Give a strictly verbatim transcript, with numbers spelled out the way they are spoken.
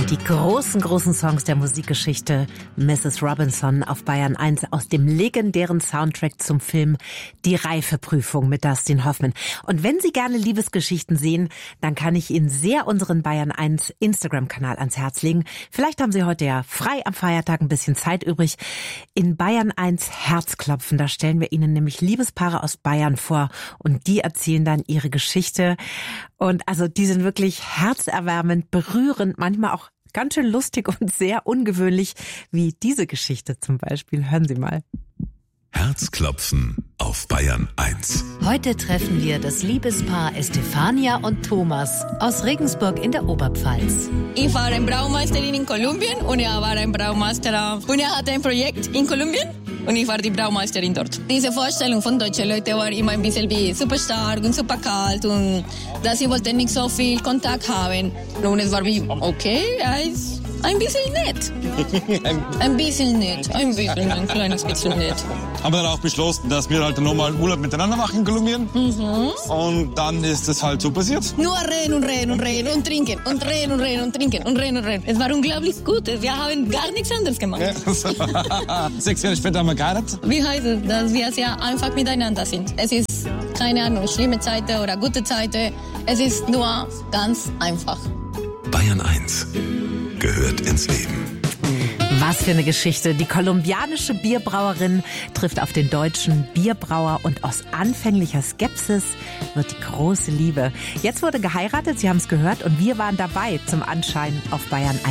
Die großen, großen Songs der Musikgeschichte. Misses Robinson auf Bayern eins aus dem legendären Soundtrack zum Film Die Reifeprüfung mit Dustin Hoffman. Und wenn Sie gerne Liebesgeschichten sehen, dann kann ich Ihnen sehr unseren Bayern eins Instagram-Kanal ans Herz legen. Vielleicht haben Sie heute ja frei am Feiertag ein bisschen Zeit übrig. In Bayern eins Herzklopfen, da stellen wir Ihnen nämlich Liebespaare aus Bayern vor und die erzählen dann ihre Geschichte. Und also die sind wirklich herzerwärmend, berührend, manchmal auch ganz schön lustig und sehr ungewöhnlich, wie diese Geschichte zum Beispiel. Hören Sie mal. Herzklopfen auf Bayern eins. Heute treffen wir das Liebespaar Estefania und Thomas aus Regensburg in der Oberpfalz. Ich war ein Braumeisterin in Kolumbien und er war ein Braumeister und er hatte ein Projekt in Kolumbien und ich war die Braumeisterin dort. Diese Vorstellung von deutschen Leuten war immer ein bisschen wie super stark und super kalt und dass sie wollten nicht so viel Kontakt haben. Und es war wie, okay, er ist ein bisschen nett. Ein bisschen nett, ein bisschen, ein kleines bisschen nett. Haben wir dann auch beschlossen, dass wir halt nochmal Urlaub miteinander machen in Kolumbien. Mhm. Und dann ist es halt so passiert. Nur reden und reden und reden und trinken und reden und reden und trinken und reden und reden. Es war unglaublich gut. Wir haben gar nichts anderes gemacht. Ja. Sechs Jahre später haben wir geheiratet. Wie heißt es, dass wir sehr einfach miteinander sind? Es ist, keine Ahnung, schlimme Zeiten oder gute Zeiten. Es ist nur ganz einfach. Bayern eins gehört ins Leben. Was für eine Geschichte. Die kolumbianische Bierbrauerin trifft auf den deutschen Bierbrauer und aus anfänglicher Skepsis wird die große Liebe. Jetzt wurde geheiratet, Sie haben es gehört, und wir waren dabei zum Anschein auf Bayern eins.